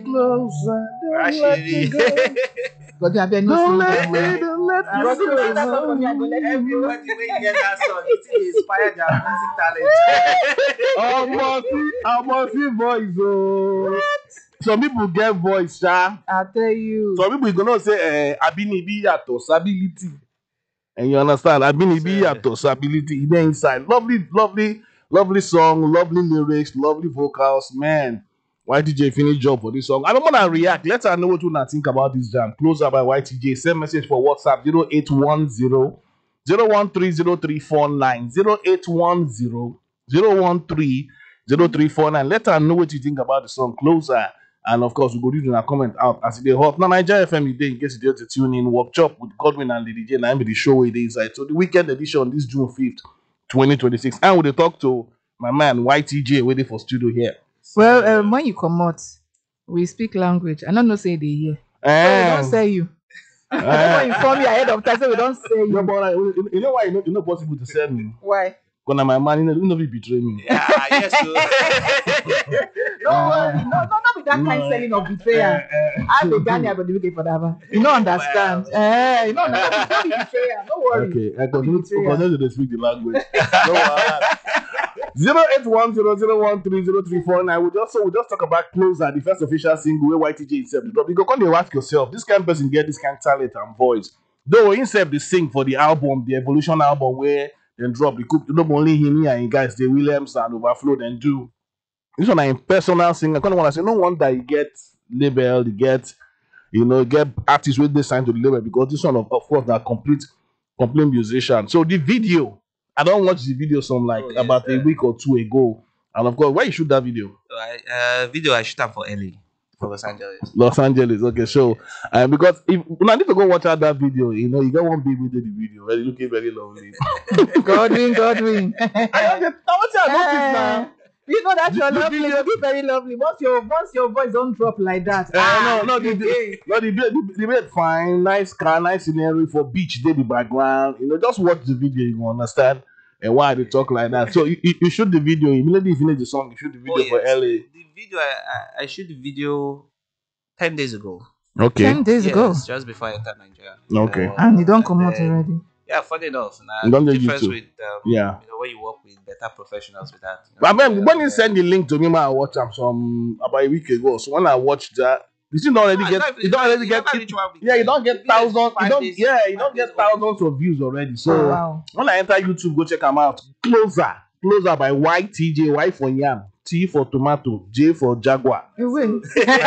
closer. Don't let me go. But you have been Don't no let me, don't let me But you go. sing that song for me, I go let you go. Everybody when you hear that song, you see they inspire their music talent. I must see voice. Oh. Some people get voice, sha. I'll tell you. Some people gonna say, Abinibi yato stability. And you understand? Abinibi yato stability. Then inside, lovely song, lovely lyrics, lovely vocals. Man, YTJ finish job for this song. I don't wanna react. Let her know what you think about this jam. Closer by YTJ. Send message for WhatsApp 0810 0130349 0810 0130349. Let her know what you think about the song Closer. And of course, we go read in a comment out as they hot. Now, Nigeria FM today, in case you did to tune in, workshop with Godwin and Lady J. And the show it is inside. So the weekend edition this June 5th, 2026. And we talk to my man YTJ waiting for studio here. Well, when you come out, we speak language. I don't know say they hear. So we don't say you. We don't inform you ahead of time, so we don't say you. No, but you know why it's not possible to send me? Why? Because my man, you know, be betray me. Yeah, yes, so. Don't worry. No, be that kind of selling of betrayal. I be Ghana, but looking for that. You don't understand. You don't understand. Don't be betrayal. Don't worry. Okay, I continue to speak the language. No worry. 08100130349. We just talk about Closer, the first official single where YTJ himself drop. You go come and ask yourself, this kind of person get this kind of talent and voice. Though himself they sing for the album, the Evolution album where then drop the cook. Not only him and guys, the Williams and Overflow then do. This one I'm personal singer. I kind of want to say no wonder you get label, you get get artists with this sign to the label because this one of course they're complete musician. So the video. I don't watch the video about a week or two ago. And of course, why you shoot that video? Video I shoot for LA, for Los Angeles. Los Angeles, okay. So, because if I need to go watch out that video, you get one baby with the video, really looking very lovely. Godwin. I noticed now. You know that you're lovely, you look very lovely. Once your voice don't drop like that. The bed fine, nice car, nice scenery for beach, day the background. Just watch the video, you understand, and why they talk like that. So you shoot the video immediately you finish the song. You shoot the video for LA. The video I shoot the video 10 days ago. Okay. 10 days ago. Just before I entered Nigeria. Okay. And you don't come out already. Yeah, funny enough. You don't get difference YouTube. with when you work with better professionals with that. But when you send the link to me, I watched them about a week ago. So when I watched that, you still don't already get. You don't already get. Yeah, you don't get thousands. You don't get thousands of views already. So when I enter YouTube, go check them out. Closer by YTJ. Y for yam, T for tomato, J for jaguar. You win.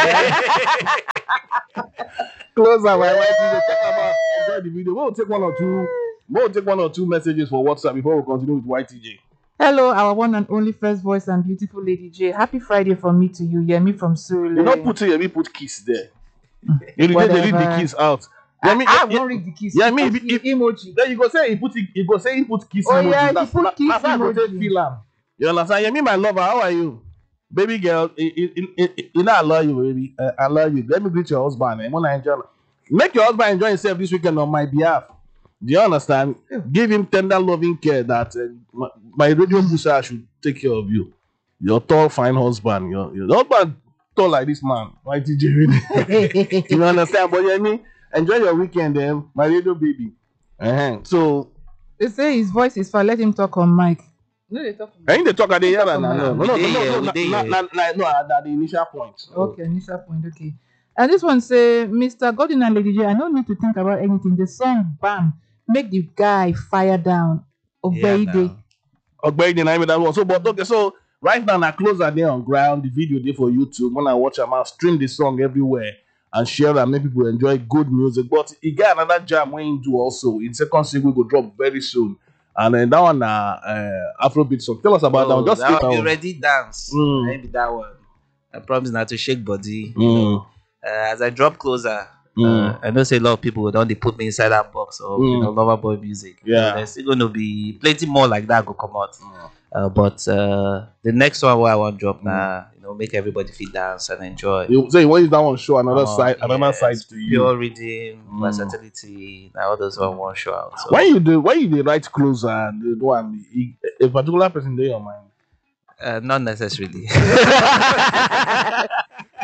Closer by YTJ. Check them out. Enjoy the video. We'll take one or two messages for WhatsApp before we continue with YTJ. Hello, our one and only first voice and beautiful Lady J. Happy Friday from me to you. Yemi from Surulere. You don't put Yemi, put kiss there. You read the kiss out. I won't read the kiss. Yeah, me if emoji. Then you go say he put kiss Oh emoji. yeah, he put kiss emoji. You understand? Yemi, my lover, how are you? Baby girl, I love you, baby. I love you. Let me greet your husband. Make your husband enjoy himself this weekend on my behalf. Do you understand? Yeah. Give him tender, loving care that my radio producer should take care of you. Your tall, fine husband. Your husband tall like this man. YTJ really. You understand? But Yemi, enjoy your weekend, my radio baby. So they say his voice is fine. Let him talk on mic. No, they talk. I think they talk at the other. No, at the initial point. Okay, initial point. Okay. And this one say, Mr. Godwin and Lady J, I don't need to think about anything. The song, bam, make the guy fire down. Obey the name of that one. So, but okay, so right now, I close that there on ground. The video there for YouTube. When I watch them, I'll stream the song everywhere and share and make people enjoy good music. But he got another jam when he do also. In second single, will drop very soon. And then that one, Afrobeat song. Tell us about that one. Just that one. Ready dance. Maybe that one. I promise not to shake body. You know. As I drop Closer, I know say a lot of people don't they put me inside that box of lover boy music. Yeah, there's still going to be plenty more like that go come out. But the next one where I want to drop now, make everybody feel dance and enjoy. So what is that one show another side to you? Pure rhythm, versatility. Now all those one show out. So. Why you do write Closer and the one a particular person there your mind? Not necessarily.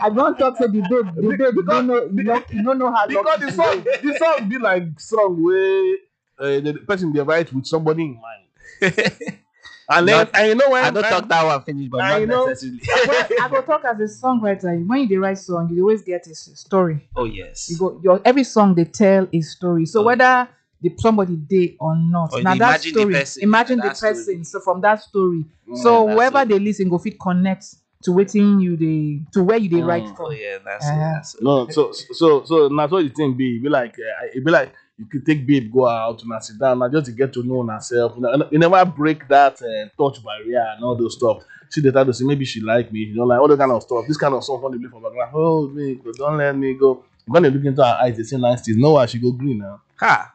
I don't talk to the babe. The babe you don't know how Because the song be like song where the person they write with somebody in mind. And then and you know when I don't talk that one finish, but not necessarily. I go talk as a songwriter. When you write song, you always get a story. Oh yes. You go every song they tell a story. So whether somebody did or not, or now that story, imagine the person. Story. So from that story, so whoever they listen go fit connect to waiting where you they write from. Oh yeah, that's no. So that's what you think be like it be like. You could take babe, go out, and sit down, and just to get to know herself. You never break that touch barrier and all those stuff. She the type to say maybe she like me, like all the kind of stuff. This kind of stuff when they play for background. Hold me, don't let me go. When they look into her eyes, they say nice things. No, why she go green now? Ha!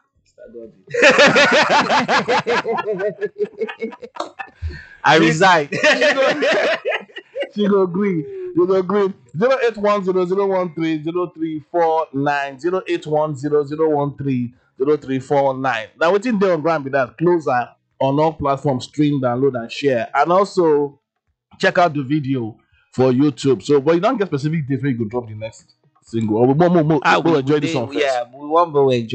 I resign. She go green. You go green. 08100130349. 08100130349. Now, waiting there on ground with that closer on all platforms, stream, download, and share. And also check out the video for YouTube. So, but you don't get specific dates where you go drop the next single. Or we enjoy this one first. Yeah, we want to enjoy.